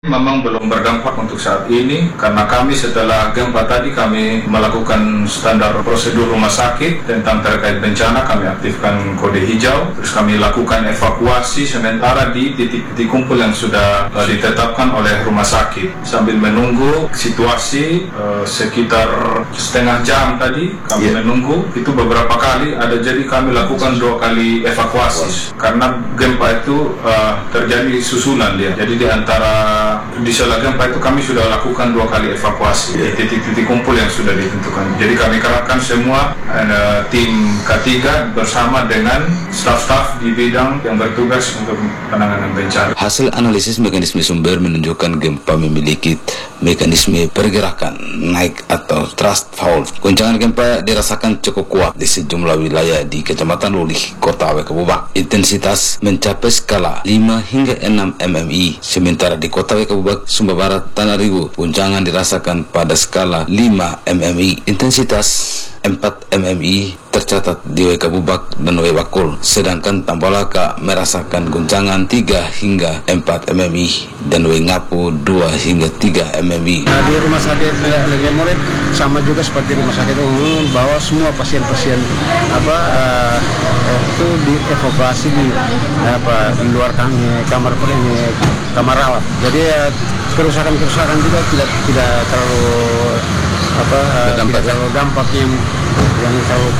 Memang belum berdampak untuk saat ini karena kami setelah gempa tadi kami melakukan standar prosedur rumah sakit tentang terkait bencana, kami aktifkan kode hijau, terus kami lakukan evakuasi sementara di titik-titik kumpul yang sudah ditetapkan oleh rumah sakit sambil menunggu situasi sekitar setengah jam tadi kami menunggu itu beberapa kali ada, jadi kami lakukan 2 kali evakuasi karena gempa itu terjadi susulan dia, jadi di antara di sela gempa itu kami sudah lakukan 2 kali evakuasi di titik-titik kumpul yang sudah ditentukan. Jadi kami kerahkan semua tim K3 bersama dengan staf-staf di bidang yang bertugas untuk penanganan bencana. Hasil analisis mekanisme sumber menunjukkan gempa memiliki mekanisme pergerakan naik atau thrust fault. Goncangan gempa dirasakan cukup kuat di sejumlah wilayah di Kecamatan Lulih, Kota Waikabubak. Intensitas mencapai skala 5 hingga 6 mmi, sementara di Kota Waikabubak, Sumba Barat, Tanah Ribu, guncangan dirasakan pada skala 5 mmi. Intensitas 4 mmi tercatat di Waikabubak dan Waibakul, sedangkan Tambolaka merasakan guncangan 3 hingga 4 mmi dan Waingapu 2 hingga 3 mmi. Di rumah sakit Legemorek sama juga seperti rumah sakit umum, bahwa semua pasien-pasien itu dievakuasi di luar kamar rawat. Jadi kerusakan juga tidak terlalu dampak yang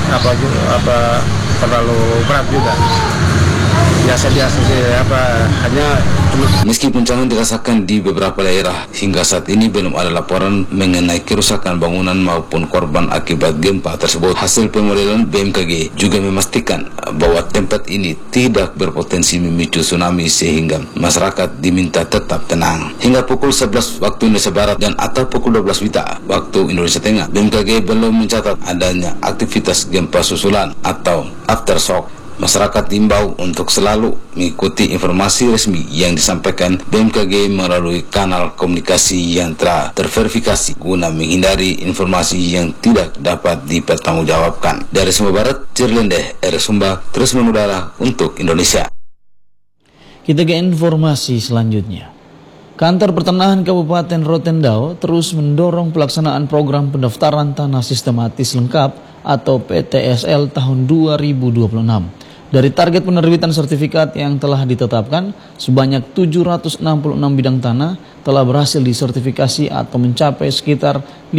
terlalu berat juga. Biasa-biasa sih, hanya meski guncangan dirasakan di beberapa daerah, hingga saat ini belum ada laporan mengenai kerusakan bangunan maupun korban akibat gempa tersebut. Hasil pemodelan BMKG juga memastikan bahwa tempat ini tidak berpotensi memicu tsunami, sehingga masyarakat diminta tetap tenang. Hingga pukul 11 waktu Indonesia Barat dan atau pukul 12 WITA waktu Indonesia Tengah, BMKG belum mencatat adanya aktivitas gempa susulan atau aftershock. Masyarakat diimbau untuk selalu mengikuti informasi resmi yang disampaikan BMKG melalui kanal komunikasi yang telah terverifikasi guna menghindari informasi yang tidak dapat dipertanggungjawabkan. Dari Sumba Barat, Cirlendeh, Sumba, terus mengudara untuk Indonesia. Kita ke informasi selanjutnya. Kantor Pertanahan Kabupaten Rotendao terus mendorong pelaksanaan program pendaftaran tanah sistematis lengkap atau PTSL tahun 2026. Dari target penerbitan sertifikat yang telah ditetapkan, sebanyak 766 bidang tanah telah berhasil disertifikasi atau mencapai sekitar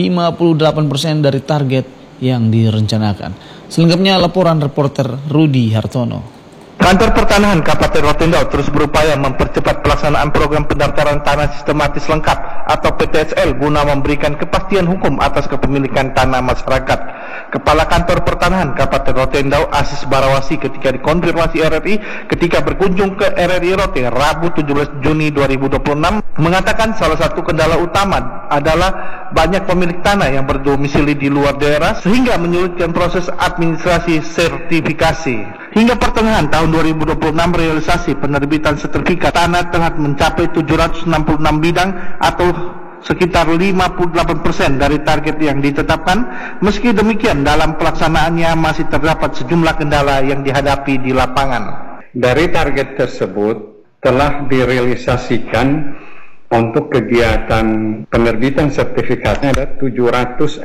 58% dari target yang direncanakan. Selengkapnya laporan reporter Rudi Hartono. Kantor Pertanahan Kabupaten Rotendao terus berupaya mempercepat pelaksanaan program pendaftaran tanah sistematis lengkap atau PTSL guna memberikan kepastian hukum atas kepemilikan tanah masyarakat. Kepala Kantor Pertanahan Kabupaten Rotendao, Asis Barawasi, ketika dikonfirmasi RRI ketika berkunjung ke RRI Rote Rabu 17 Juni 2026 mengatakan salah satu kendala utama adalah banyak pemilik tanah yang berdomisili di luar daerah sehingga menyulitkan proses administrasi sertifikasi. Hingga pertengahan tahun 2026 realisasi penerbitan sertifikat tanah telah mencapai 766 bidang atau sekitar 58% dari target yang ditetapkan. Meski demikian, dalam pelaksanaannya masih terdapat sejumlah kendala yang dihadapi di lapangan. Dari target tersebut telah direalisasikan untuk kegiatan penerbitan sertifikatnya ada 766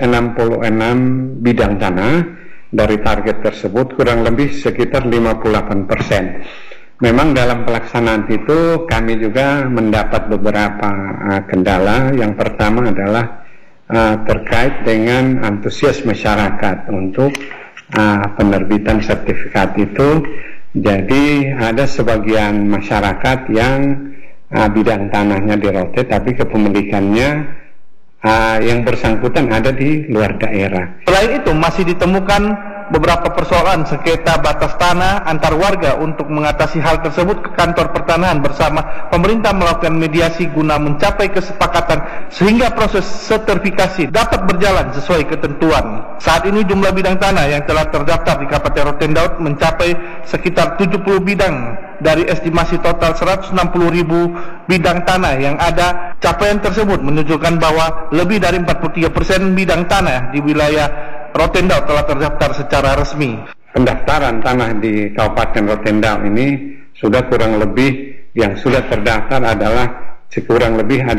bidang tanah. Dari target tersebut kurang lebih sekitar 58%. Memang dalam pelaksanaan itu kami juga mendapat beberapa kendala. Yang pertama adalah terkait dengan antusias masyarakat untuk penerbitan sertifikat itu. Jadi ada sebagian masyarakat yang bidang tanahnya di Rote tapi kepemilikannya yang bersangkutan ada di luar daerah. Selain itu masih ditemukan beberapa persoalan sengketa batas tanah antar warga. Untuk mengatasi hal tersebut, Kantor Pertanahan bersama pemerintah melakukan mediasi guna mencapai kesepakatan sehingga proses sertifikasi dapat berjalan sesuai ketentuan. Saat ini jumlah bidang tanah yang telah terdaftar di Kabupaten Rotendao mencapai sekitar 70 bidang dari estimasi total 160.000 bidang tanah yang ada. Capaian tersebut menunjukkan bahwa lebih dari 43% bidang tanah di wilayah Rotendao telah terdaftar secara resmi. Pendaftaran tanah di Kabupaten Rotendao ini sudah kurang lebih yang sudah terdaftar adalah kurang lebih ada